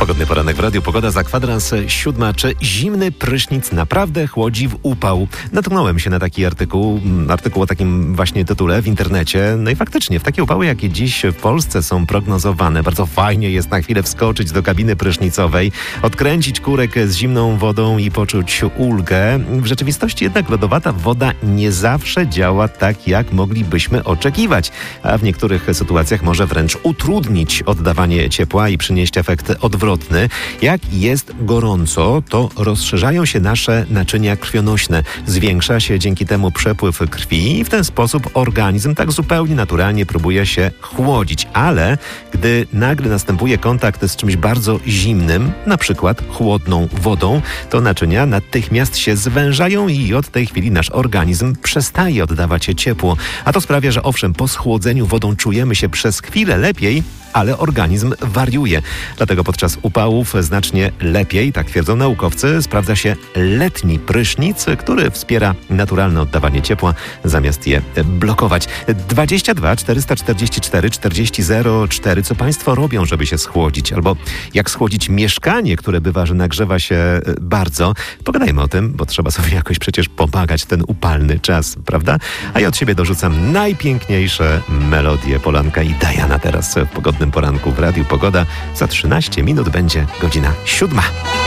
Pogodny poranek w radiu. Pogoda za kwadrans 7. Czy zimny prysznic naprawdę chłodzi w upał? Natknąłem się na taki artykuł o takim właśnie tytule w internecie. No i faktycznie w takie upały, jakie dziś w Polsce są prognozowane, bardzo fajnie jest na chwilę wskoczyć do kabiny prysznicowej, odkręcić kurek z zimną wodą i poczuć ulgę. W rzeczywistości jednak lodowata woda nie zawsze działa tak, jak moglibyśmy oczekiwać, a w niektórych sytuacjach może wręcz utrudnić oddawanie ciepła i przynieść efekt odwrotny. Jak jest gorąco, to rozszerzają się nasze naczynia krwionośne. Zwiększa się dzięki temu przepływ krwi i w ten sposób organizm tak zupełnie naturalnie próbuje się chłodzić. Ale gdy nagle następuje kontakt z czymś bardzo zimnym, na przykład chłodną wodą, to naczynia natychmiast się zwężają i od tej chwili nasz organizm przestaje oddawać ciepło. A to sprawia, że owszem, po schłodzeniu wodą czujemy się przez chwilę lepiej, ale organizm wariuje. Dlatego podczas upałów znacznie lepiej, tak twierdzą naukowcy, sprawdza się letni prysznic, który wspiera naturalne oddawanie ciepła, zamiast je blokować. 22 444 4004. Co Państwo robią, żeby się schłodzić? Albo jak schłodzić mieszkanie, które bywa, że nagrzewa się bardzo? Pogadajmy o tym, bo trzeba sobie jakoś przecież pomagać ten upalny czas, prawda? A ja od siebie dorzucam najpiękniejsze melodie. Polanka i Diana teraz w pogodnym poranku w Radiu Pogoda. Za 13 minut będzie godzina 7.